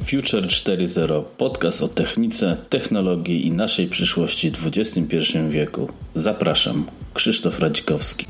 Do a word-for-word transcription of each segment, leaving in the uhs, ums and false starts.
Future cztery zero. Podcast o technice, technologii i naszej przyszłości w dwudziestym pierwszym wieku. Zapraszam, Krzysztof Radzikowski.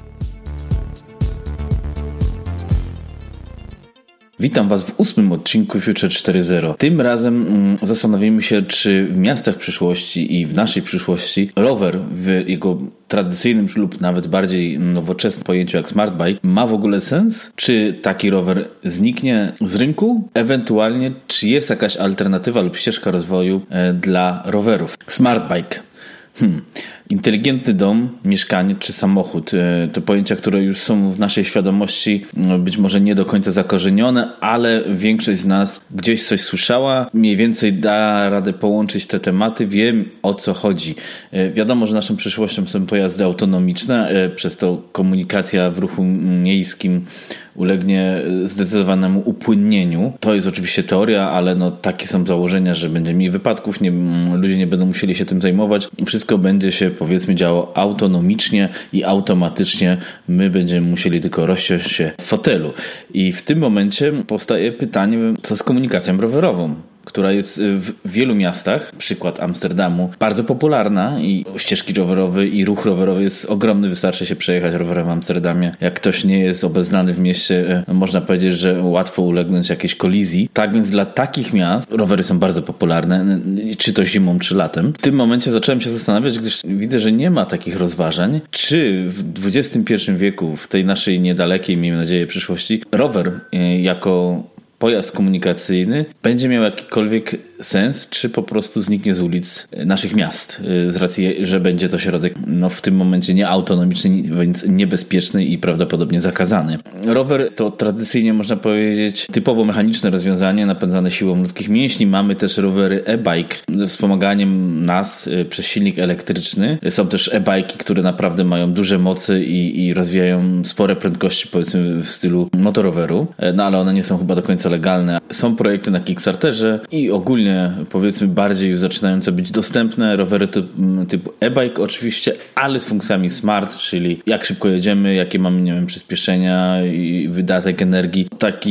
Witam Was w ósmym odcinku Future cztery zero. Tym razem mm, zastanowimy się, czy w miastach przyszłości i w naszej przyszłości rower w jego tradycyjnym lub nawet bardziej nowoczesnym pojęciu jak smart bike ma w ogóle sens? Czy taki rower zniknie z rynku? Ewentualnie, czy jest jakaś alternatywa lub ścieżka rozwoju e, dla rowerów? Smart bike. Hmm. Inteligentny dom, mieszkanie czy samochód to pojęcia, które już są w naszej świadomości być może nie do końca zakorzenione, ale większość z nas gdzieś coś słyszała, mniej więcej da radę połączyć te tematy, wiem o co chodzi. Wiadomo, że naszą przyszłością są pojazdy autonomiczne, przez to komunikacja w ruchu miejskim ulegnie zdecydowanemu upłynnieniu. To jest oczywiście teoria, ale no takie są założenia, że będzie mniej wypadków, nie, ludzie nie będą musieli się tym zajmować. Wszystko będzie się powiedzmy działo autonomicznie i automatycznie. My będziemy musieli tylko rozsiąść się w fotelu. I w tym momencie powstaje pytanie, co z komunikacją rowerową, która jest w wielu miastach, przykład Amsterdamu, bardzo popularna i ścieżki rowerowe i ruch rowerowy jest ogromny. Wystarczy się przejechać rowerem w Amsterdamie. Jak ktoś nie jest obeznany w mieście, można powiedzieć, że łatwo ulegnąć jakiejś kolizji. Tak więc dla takich miast rowery są bardzo popularne, czy to zimą, czy latem. W tym momencie zacząłem się zastanawiać, gdyż widzę, że nie ma takich rozważań, czy w dwudziestym pierwszym wieku, w tej naszej niedalekiej, miejmy nadzieję, przyszłości, rower jako pojazd komunikacyjny będzie miał jakikolwiek sens, czy po prostu zniknie z ulic naszych miast, z racji, że będzie to środek no, w tym momencie nieautonomiczny, więc niebezpieczny i prawdopodobnie zakazany. Rower to tradycyjnie można powiedzieć typowo mechaniczne rozwiązanie napędzane siłą ludzkich mięśni. Mamy też rowery e-bike ze wspomaganiem nas przez silnik elektryczny. Są też e-bajki, które naprawdę mają duże mocy i, i rozwijają spore prędkości, powiedzmy w stylu motoroweru, no ale one nie są chyba do końca legalne. Są projekty na Kickstarterze i ogólnie powiedzmy bardziej już zaczynające być dostępne rowery typu, typu e-bike oczywiście, ale z funkcjami smart, czyli jak szybko jedziemy, jakie mamy, nie wiem, przyspieszenia i wydatek energii. Taki